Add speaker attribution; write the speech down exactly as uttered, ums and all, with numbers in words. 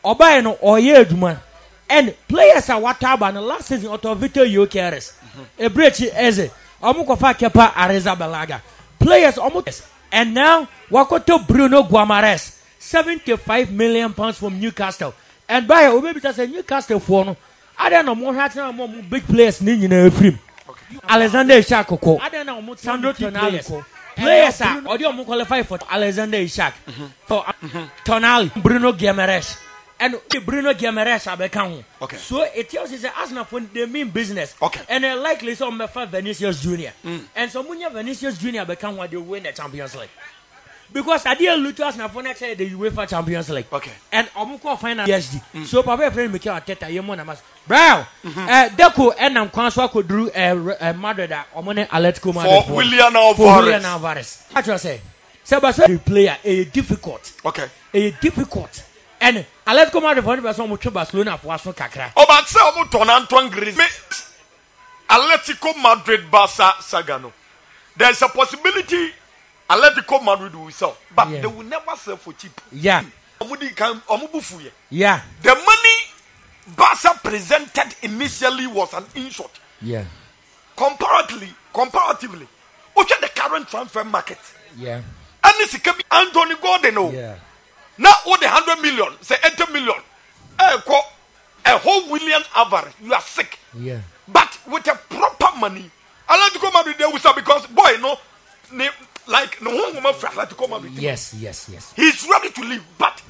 Speaker 1: Oba no oye adwuma. And players are what about the last season Otto Victor Yokeres. A breach Eze. Omukofa Kepa Arrizabalaga. Players almost and now Wakoto Bruno Guamares. seventy-five million pounds from Newcastle. And by a maybe that's a Newcastle for no. I don't know more more big players in a film. Alexander Ishak. I don't know more Sandro Tonali. Players are audio qualified for Alexander Ishak. For Tonali, Bruno Guimaraes. And Bruno Guimaraes are become.
Speaker 2: Okay.
Speaker 1: So it tells you that Arsenal for the main business.
Speaker 2: Okay.
Speaker 1: And uh, likely some of Vinicius Junior Mm. And so when Vinicius Junior become what they win the Champions League. Because I didn't look to us now for next year the UEFA Champions League.
Speaker 2: Okay.
Speaker 1: And Omuko final P S G. Mm. So Papa friend Mikel Arteta yemo na mas. Bro, eh Deco and am Kwanswa ko drew eh Madrid that Omone Atletico Madrid
Speaker 2: for William Alvarez.
Speaker 1: William Alvarez. What you say? Sebasa player a difficult.
Speaker 2: Okay.
Speaker 1: A difficult. And Atletico Madrid for person mo Barcelona for aso kakra.
Speaker 2: O ba say omo ton Antoine Griezmann. Atletico Madrid Barca Sagano. There's a possibility Atletico Madrid will sell, but yeah. they will never sell for cheap.
Speaker 1: Yeah. Yeah.
Speaker 2: The money Barca presented initially was an insult.
Speaker 1: Yeah.
Speaker 2: Comparatively, comparatively, look at the current transfer market.
Speaker 1: Yeah.
Speaker 2: And this can be Anthony Gordon.
Speaker 1: Yeah.
Speaker 2: Now all the hundred million, say eighty million. A whole William Alvarez, you are sick.
Speaker 1: Yeah.
Speaker 2: But with a proper money, Atletico Madrid they will sell because boy, no. Like no one woman for Atletico Madrid.
Speaker 1: Yes, yes, yes.
Speaker 2: He's ready to leave, but